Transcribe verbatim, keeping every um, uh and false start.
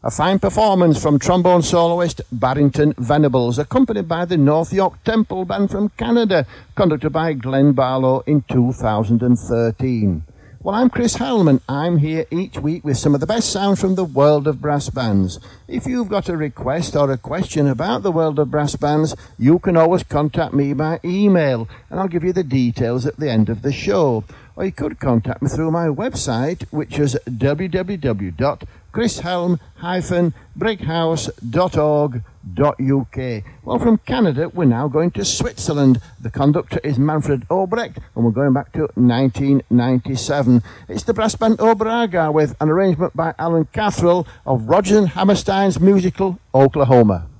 A fine performance from trombone soloist Barrington Venables, accompanied by the North York Temple Band from Canada, conducted by Glenn Barlow in two thousand thirteen. Well, I'm Chris Helm, and I'm here each week with some of the best sounds from the world of brass bands. If you've got a request or a question about the world of brass bands, you can always contact me by email, and I'll give you the details at the end of the show. Or you could contact me through my website, which is w w w dot chris helm dash brighouse dot org dot u k. Well, from Canada, we're now going to Switzerland. The conductor is Manfred Obrecht, and we're going back to nineteen ninety-seven. It's the brass band Obraga with an arrangement by Alan Cathrall of Rodgers and Hammerstein's musical Oklahoma.